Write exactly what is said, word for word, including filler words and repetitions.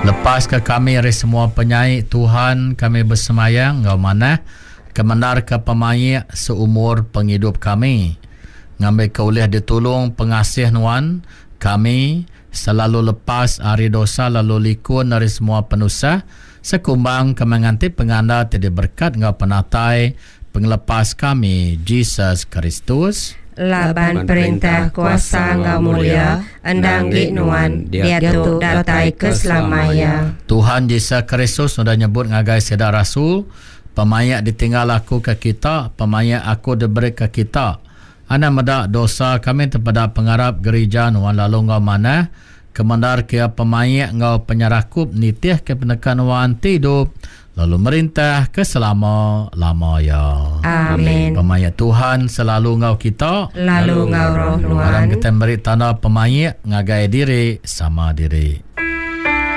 Lepas ke kami dari semua penyai Tuhan, kami bersemayang ngau mana kemenar ke pemayak seumur penghidup kami. Ngambil keulih ditolong pengasih nuan kami selalu lepas hari dosa lalu likun dari semua penusah sekumbang kemenganti penganda tidak berkat ngau penatai penglepas kami Jesus Kristus. Laban perintah kuasa ngau mulia endang di nuan dia tu datai keselamanya. Tuhan Yesus Kristus sudah nyebut ngagai sedar rasul, pemayak ditinggal aku ke kita, pemayak aku diberi ke kita. Ana medak dosa kami kepada pengarap gereja nuan lalu ngau mana kemandar kia pemayak ngau penyerakup nitih ke penekan wan tidup lalu merintah ke selama-lamanya. Amin. Pemayak Tuhan selalu ngau kita, lalu ngau roh nuan. Dalam kita beri tanda pemayak ngagai diri sama diri.